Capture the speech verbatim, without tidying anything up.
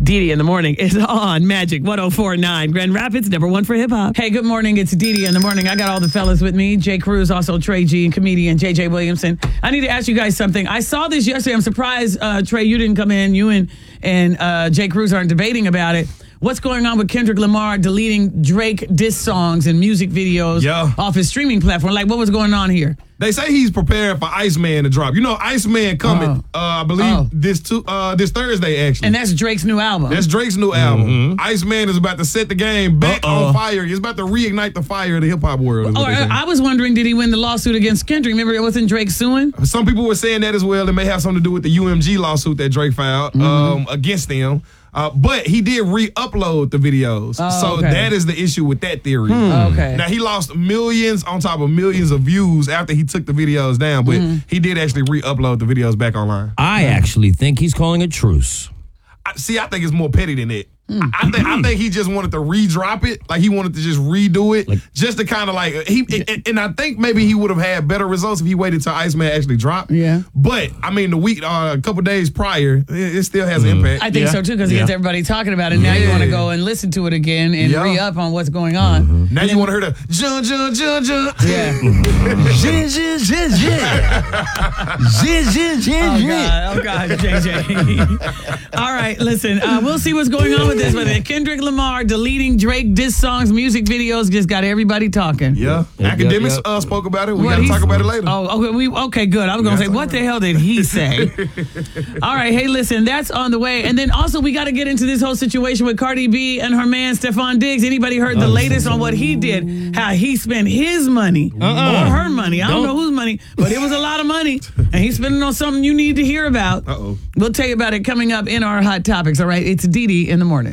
Didi in the morning is on Magic one oh four point nine. Grand Rapids, number one for hip hop. Hey, good morning. It's Didi in the morning. I got all the fellas with me. Jay Cruz, also Trey G, and comedian J J Williamson. I need to ask you guys something. I saw this yesterday. I'm surprised, uh, Trey, you didn't come in. You and, and uh, Jay Cruz aren't debating about it. What's going on with Kendrick Lamar deleting Drake diss songs and music videos yeah. off his streaming platform? Like, what was going on here? They say he's preparing for Iceman to drop. You know, Iceman coming, oh. uh, I believe, oh. this two, uh, this Thursday, actually. And that's Drake's new album. That's Drake's new album. Mm-hmm. Iceman is about to set the game back Uh-oh. on fire. He's about to reignite the fire of the hip-hop world. Oh, I was wondering, did he win the lawsuit against Kendrick? Remember, it wasn't Drake suing? Some people were saying that as well. It may have something to do with the U M G lawsuit that Drake filed mm-hmm. um, against them. Uh, but he did re-upload the videos. Oh, so okay. that is the issue with that theory. Hmm. Okay. Now, he lost millions on top of millions of views after he took the videos down, but mm-hmm. he did actually re-upload the videos back online. I actually think he's calling a truce. I, see, I think it's more petty than that. Mm. I think I think he just wanted to re-drop it, like he wanted to just redo it, like, just to kind of like he. And, and I think maybe he would have had better results if he waited till Iceman actually dropped. Yeah. But I mean, the week, uh, a couple days prior, it, it still has mm. an impact. I think yeah. so too, because yeah. he gets everybody talking about it. Now yeah. you want to go and listen to it again and yeah. re-up on what's going on. Mm-hmm. Now you want to hear the jun jun jun jun. Yeah. Jin jin jin jin. Jin jin jin jin. Oh God, oh God, J J. All right, listen. Uh, we'll see what's going on with this. But Kendrick Lamar deleting Drake diss songs, music videos, just got everybody talking. Yeah, yep, academics yep, yep. Uh, spoke about it. We well, got to talk about it later. Oh, okay. We okay. Good. I was gonna say, what the hell did he say? All right. Hey, listen, that's on the way. And then also, we got to get into this whole situation with Cardi B and her man Stephon Diggs. Anybody heard the latest on what he did? How he spent his money uh-uh. or her money? I don't, don't know whose money, but it was a lot of money, and he's spending on something you need to hear about. Uh oh. We'll tell you about it coming up in our hot topics. All right. It's Didi in the morning.